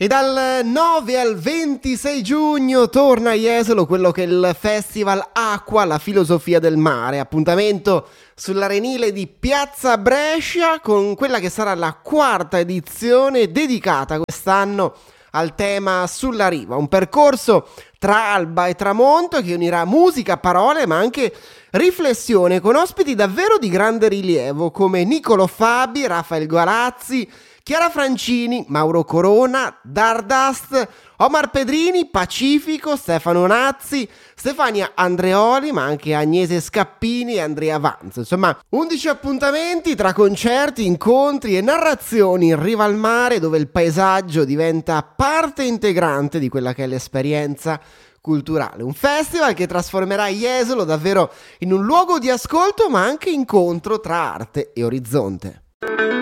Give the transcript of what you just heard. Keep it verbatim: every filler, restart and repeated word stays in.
E dal nove al ventisei giugno torna a Jesolo quello che è il Festival Acqua, la filosofia del mare, appuntamento sull'arenile di Piazza Brescia con quella che sarà la quarta edizione dedicata quest'anno al tema Sulla riva, un percorso tra alba e tramonto che unirà musica, parole ma anche riflessione con ospiti davvero di grande rilievo come Niccolò Fabi, Rafael Guarazzi, Chiara Francini, Mauro Corona, Dardust, Omar Pedrini, Pacifico, Stefano Nazzi, Stefania Andreoli, ma anche Agnese Scappini e Andrea Vanzo. Insomma, undici appuntamenti tra concerti, incontri e narrazioni in riva al mare, dove il paesaggio diventa parte integrante di quella che è l'esperienza culturale. Un festival che trasformerà Jesolo davvero in un luogo di ascolto, ma anche incontro tra arte e orizzonte.